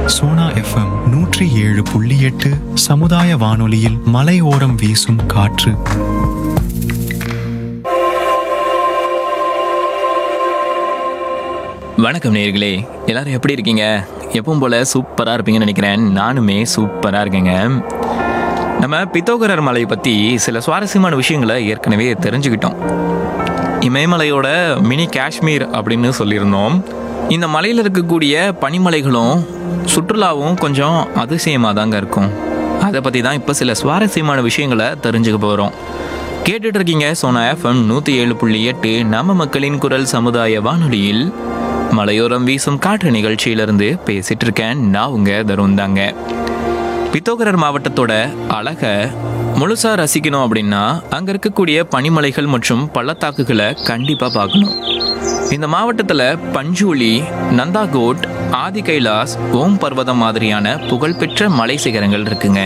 Sona FM 107.8 சமுதாய வானொலியில் மலையோரம் வீசும் காற்று. வணக்கம் நேயர்களே, எல்லாரும் எப்படி இருக்கீங்க? எப்பவும் போல சூப்பராக இருப்பீங்கன்னு நினைக்கிறேன். நானுமே சூப்பராக இருக்கேங்க. நம்ம பித்தோகரர் மலை பற்றி சில சுவாரஸ்யமான விஷயங்களை ஏற்கனவே தெரிஞ்சுக்கிட்டோம். இமயமலையோட மினி காஷ்மீர் அப்படின்னு சொல்லியிருந்தோம். இந்த மலையில் இருக்கக்கூடிய பனிமலைகளும் சுற்றுலாவும் கொஞ்சம் அதிசயமாக தாங்க இருக்கும். அதை பற்றி தான் இப்போ சில சுவாரஸ்யமான விஷயங்களை தெரிஞ்சுக்க போகிறோம். கேட்டுட்டு இருக்கீங்க சோனா எஃப்எம் 107.8 நம்ம மக்களின் குரல் சமுதாய வானொலியில் மலையோரம் வீசும் காற்று நிகழ்ச்சியிலிருந்து பேசிட்டு இருக்கேன். நான் உங்க தருண் தாங்க. பித்தோகரர் மாவட்டத்தோட அழகை முழுசா ரசிக்கணும் அப்படின்னா அங்க இருக்கக்கூடிய பனிமலைகள் மற்றும் பள்ளத்தாக்குகளை கண்டிப்பா பார்க்கணும். இந்த மாவட்டத்துல பஞ்சூலி, நந்தாகோட், ஆதி கைலாஸ், ஓம் பர்வதம் மாதிரியான புகழ்பெற்ற மலை சிகரங்கள் இருக்குங்க.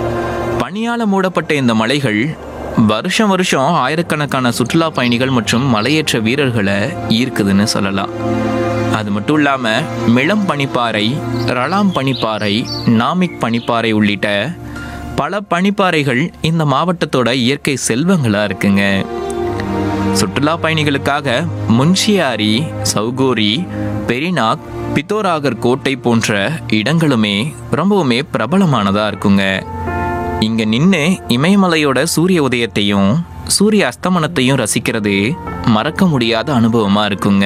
பனியால மூடப்பட்ட இந்த மலைகள் வருஷம் ஆயிரக்கணக்கான சுற்றுலா பயணிகள் மற்றும் மலையேற்ற வீரர்களை ஈர்க்குதுன்னு சொல்லலாம். அது மட்டும் இல்லாம மிளம் பனிப்பாறை, ரலாம் பனிப்பாறை, நாமிக் பனிப்பாறை உள்ளிட்ட பல பனிப்பாறைகள் இந்த மாவட்டத்தோட இயற்கை செல்வங்களா இருக்குங்க. சுற்றுலா பயணிகளுக்காக முன்ஷியாரி, சௌகோரி, பெரினாக், பித்தோராகர் கோட்டை போன்ற இடங்களுமே ரொம்பவுமே பிரபலமானதா இருக்குங்க. இங்க நின்று இமயமலையோட சூரிய உதயத்தையும் சூரிய அஸ்தமனத்தையும் ரசிக்கிறது மறக்க முடியாத அனுபவமா இருக்குங்க.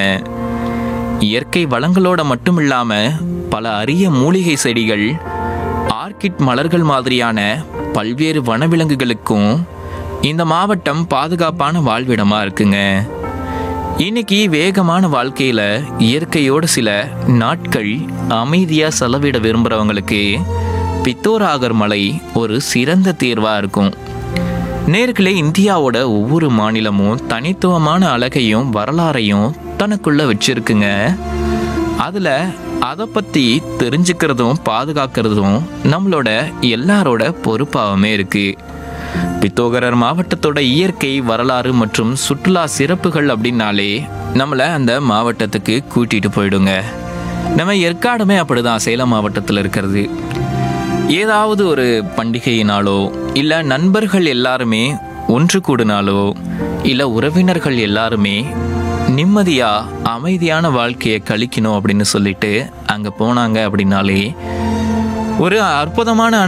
இயற்கை வளங்களோட மட்டும் இல்லாம பல அரிய மூலிகை செடிகள், ஆர்கிட் மலர்கள் மாதிரியான பல்வேறு வனவிலங்குகளுக்கும் இந்த மாவட்டம் பாதுகாப்பான வாழ்விடமா இருக்குங்க. இன்னைக்கு வேகமான வாழ்க்கையில இயற்கையோடு சில நாட்கள் அமைதியா செலவிட விரும்புறவங்களுக்கு பித்தோராகர் மலை ஒரு சிறந்த தேர்வா இருக்கும். நேர்களே, இந்தியாவோட ஒவ்வொரு மாநிலமும் தனித்துவமான அழகையும் வரலாறையும் தனக்குள்ள வச்சிருக்குங்க. அதுல அதை பத்தி தெரிஞ்சுக்கிறதும் பாதுகாக்கிறதும் நம்மளோட எல்லாரோட பொறுப்பாகவுமே இருக்கு. பித்தோகரர் மாவட்டத்தோட இயற்கை வரலாறு மற்றும் சுற்றுலா சிறப்புகள் அப்படின்னாலே நம்மளை அந்த மாவட்டத்துக்கு கூட்டிட்டு போயிடுங்க. நம்ம ஏற்காடுமே அப்படிதான், சேலம் மாவட்டத்தில் இருக்கிறது. ஏதாவது ஒரு பண்டிகையினாலோ இல்லை நண்பர்கள் எல்லாருமே ஒன்று கூடினாலோ இல்லை உறவினர்கள் எல்லாருமே நிம்மதியா அமைதியான வாழ்க்கையை கழிக்கணும் அப்படின்னு சொல்லிட்டு அங்க போனாங்க அப்படின்னாலே ஒரு அற்புதமான